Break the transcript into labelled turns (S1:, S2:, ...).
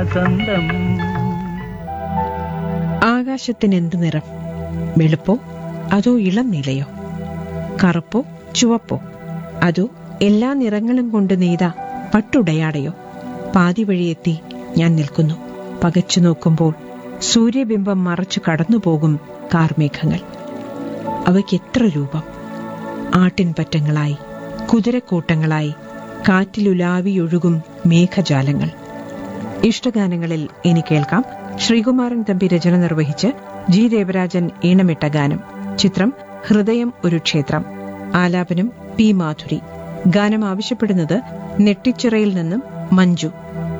S1: സ്വന്തം.
S2: ആകാശത്തിന് എന്ത് നിറം? വെളുപ്പോ അതോ ഇളം നീലയോ? കറുപ്പോ ചുവപ്പോ അതോ എല്ലാ നിറങ്ങളും കൊണ്ട് നെയ്ത പട്ടുടയാടയോ? പാതി വഴിയെത്തി ഞാൻ നിൽക്കുന്നു. പകച്ചു നോക്കുമ്പോൾ സൂര്യബിംബം മറച്ചു കടന്നുപോകും കാർമേഘങ്ങൾ. അവയ്ക്ക് എത്ര രൂപം! ആട്ടിൻപറ്റങ്ങളായി, കുതിരക്കൂട്ടങ്ങളായി, കാറ്റിലുലാവിയൊഴുകും മേഘജാലങ്ങൾ. ഇഷ്ടഗാനങ്ങളിൽ ഇനി കേൾക്കാം ശ്രീകുമാരൻ തമ്പി രചന നിർവഹിച്ച് ജി ദേവരാജൻ ഈണമിട്ട ഗാനം. ചിത്രം ഹൃദയം ഒരു ക്ഷേത്രം. ആലാപനം പി മാധുരി. ഗാനം ആവശ്യപ്പെടുന്നത് നെട്ടിച്ചിറയിൽ നിന്നും മഞ്ജു.